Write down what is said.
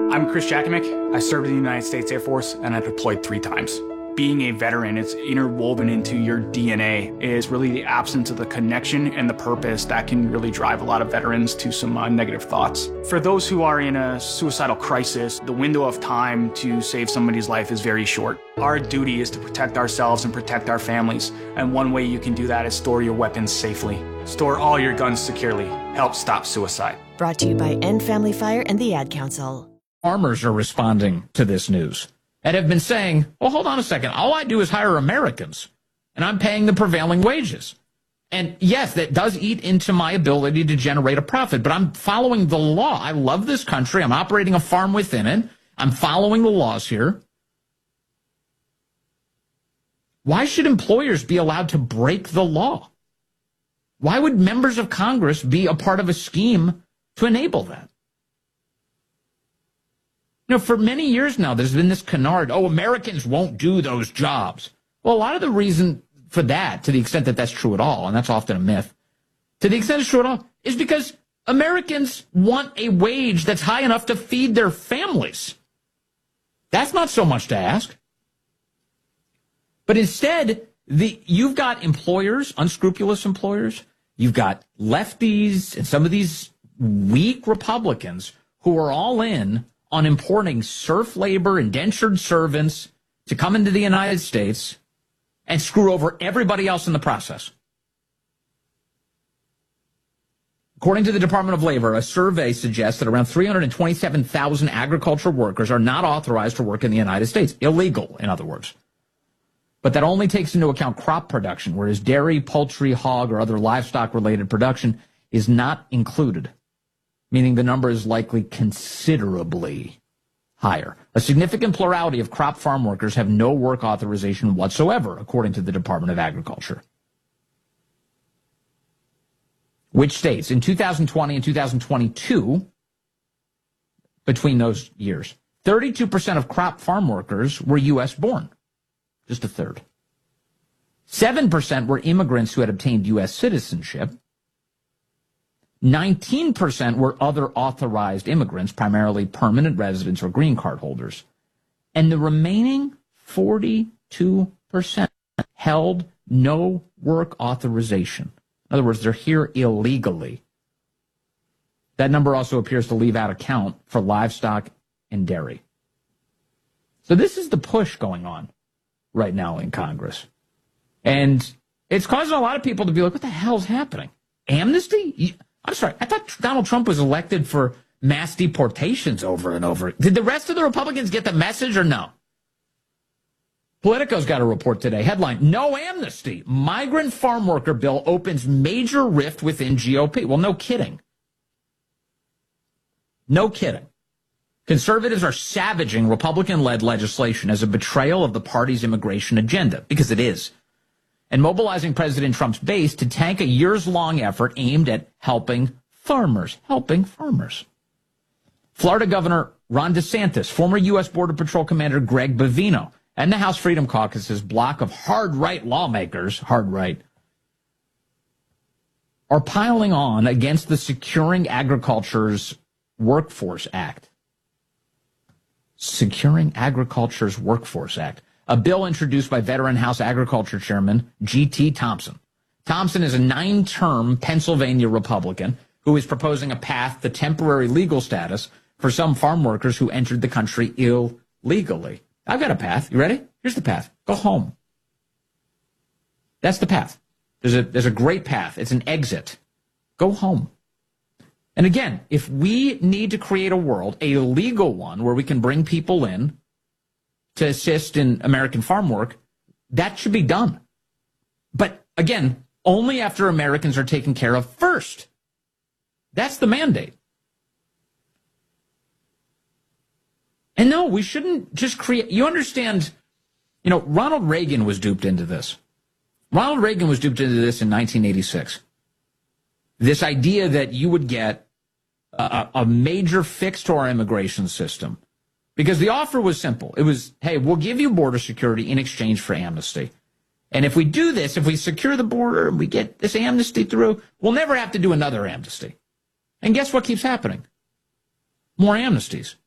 I'm Chris Jakimick. I served in the United States Air Force and I deployed 3 times. Being a veteran, it's interwoven into your DNA, is really the absence of the connection and the purpose that can really drive a lot of veterans to some negative thoughts. For those who are in a suicidal crisis, the window of time to save somebody's life is very short. Our duty is to protect ourselves and protect our families, and one way you can do that is store your weapons safely. Store all your guns securely. Help stop suicide. Brought to you by End Family Fire and the Ad Council. Farmers are responding to this news and have been saying, well, hold on a second. All I do is hire Americans, and I'm paying the prevailing wages. And yes, that does eat into my ability to generate a profit, but I'm following the law. I love this country. I'm operating a farm within it. I'm following the laws here. Why should employers be allowed to break the law? Why would members of Congress be a part of a scheme to enable that? You know, for many years now, there's been this canard, Americans won't do those jobs. Well, a lot of the reason for that, to the extent that that's true at all, and that's often a myth, to the extent it's true at all, is because Americans want a wage that's high enough to feed their families. That's not so much to ask. But instead, you've got employers, unscrupulous employers, you've got lefties and some of these weak Republicans who are all in on importing serf labor, indentured servants to come into the United States and screw over everybody else in the process. According to the Department of Labor, a survey suggests that around 327,000 agriculture workers are not authorized to work in the United States. Illegal, in other words. But that only takes into account crop production, whereas dairy, poultry, hog, or other livestock-related production is not included, meaning the number is likely considerably higher. A significant plurality of crop farm workers have no work authorization whatsoever, according to the Department of Agriculture. Which states, in 2020 and 2022, between those years, 32% of crop farm workers were U.S. born. Just a third. 7% were immigrants who had obtained U.S. citizenship. 19% were other authorized immigrants, primarily permanent residents or green card holders. And the remaining 42% held no work authorization. In other words, they're here illegally. That number also appears to leave out account for livestock and dairy. So this is the push going on right now in Congress. And it's causing a lot of people to be like, what the hell's happening? Amnesty? I'm sorry, I thought Donald Trump was elected for mass deportations over and over. Did the rest of the Republicans get the message or no? Politico's got a report today. Headline, no amnesty. Migrant farm worker bill opens major rift within GOP. Well, no kidding. No kidding. Conservatives are savaging Republican-led legislation as a betrayal of the party's immigration agenda, because it is, and mobilizing President Trump's base to tank a years-long effort aimed at helping farmers. Florida Governor Ron DeSantis, former U.S. Border Patrol Commander Greg Bovino, and the House Freedom Caucus's block of hard-right lawmakers, are piling on against the Securing Agriculture's Workforce Act. Securing Agriculture's Workforce Act, a bill introduced by veteran House Agriculture Chairman G.T. Thompson. Thompson is a 9-term Pennsylvania Republican who is proposing a path to temporary legal status for some farm workers who entered the country illegally. I've got a path. You ready? Here's the path. Go home. That's the path. There's a great path. It's an exit. Go home. And again, if we need to create a world, a legal one, where we can bring people in to assist in American farm work, that should be done. But again, only after Americans are taken care of first. That's the mandate. And no, we shouldn't just create, you understand, Ronald Reagan was duped into this. Ronald Reagan was duped into this in 1986. This idea that you would get a major fix to our immigration system. Because the offer was simple. It was, hey, we'll give you border security in exchange for amnesty. And if we do this, if we secure the border and we get this amnesty through, we'll never have to do another amnesty. And guess what keeps happening? More amnesties.